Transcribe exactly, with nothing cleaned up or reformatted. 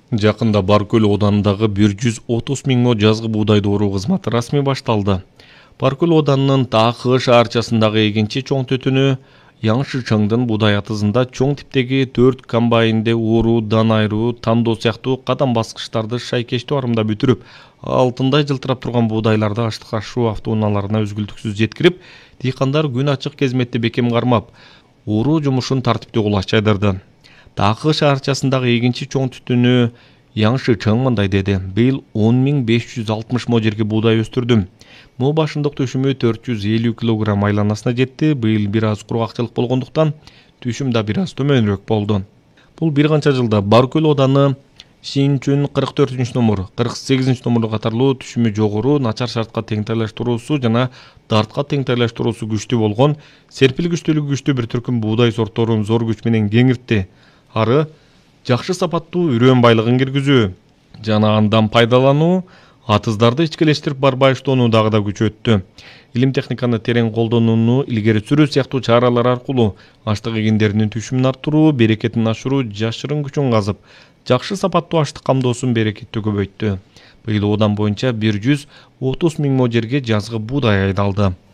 Жакында Баркөл оданындагы бир жүз отуз миң мо жазгы буудай дооруу кызматы расмий башталды. Баркөл оданынын Таакы шаарчасындагы эгинчи чоң төтүнү Яңшы Чыңдын буудай атызында чоң типтеги төрт комбайнде ууруу, дан айыруу, тандоо сыяктуу кадам баскычтарды шайкештүү арымдап бүтүрүп, алтындай жылтырап турган буудайларды аштык ашуу автоунааларына үзгүлтүксүз жеткирип, дыйкандар күн ачык кезметте бекем кармап, ууруу жумушун тартиптүү кылууга чайдырды. Таакы шаарчасындагы эгинчи чоң түтүнү Яңшы Чың мындай деди: быйыл он миң беш жүз алтымыш мо жерге буудай өстүрдүм. Муу башындык түшүмү төрт жүз элүү килограмм айланасына жетти. Быйыл бир аз кургакчылык болгондуктан түшүм да бир аз төмөнүрөөк болду. Бул бир канча жылда Баркөл оданы Синчүн кырк төртүнчү номер, кырк сегизинчи номерлуу катарлуу түшүмү жогору, начар шартка тең тайлаштыруусу жана дартка тең тайлаштыруусу күчтүү болгон, серпил күчтүүлүгү күчтүү бир түркүм буудай сортторун зор күч менен кеңиртти. Ары жакшы сапаттуу үрөөн байлыгын киргизүү жана андан пайдалануу, атыздарды ичкилештирип барбайыштоону дагы да күчөттү. Илим техниканы терең колдонууну илгери сүрүү сыяктуу чаралар аркылуу аштык эгиндеринин түшүмүн арттыруу, берекетин ашыруу, жашырын күчүн казып, жакшы сапаттуу аштык камдоосун берекеттүү көбөйттү. Быйыл одан боюнча бир жүз отуз миң мо жерге жазгы буудай айдалды.